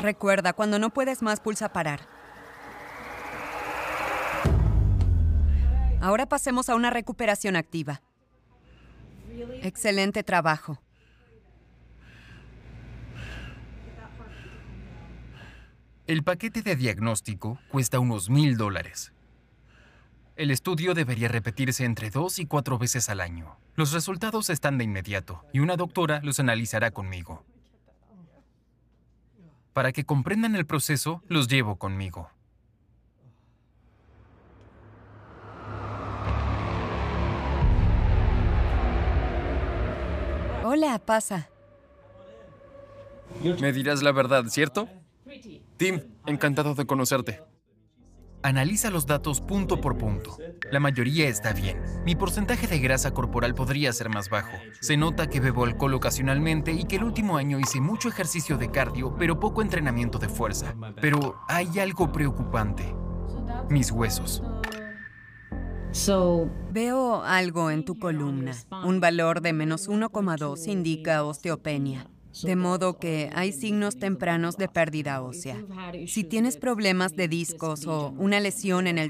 Recuerda, cuando no puedes más, pulsa parar. Ahora pasemos a una recuperación activa. Excelente trabajo. El paquete de diagnóstico cuesta unos $1,000. El estudio debería repetirse entre 2 y 4 veces al año. Los resultados están de inmediato y una doctora los analizará conmigo. Para que comprendan el proceso, los llevo conmigo. Hola, pasa. Me dirás la verdad, ¿cierto? Tim, encantado de conocerte. Analiza los datos punto por punto. La mayoría está bien. Mi porcentaje de grasa corporal podría ser más bajo. Se nota que bebo alcohol ocasionalmente y que el último año hice mucho ejercicio de cardio, pero poco entrenamiento de fuerza. Pero hay algo preocupante. Mis huesos. Veo algo en tu columna. Un valor de -1,2 indica osteopenia. De modo que hay signos tempranos de pérdida ósea. Si tienes problemas de discos o una lesión en el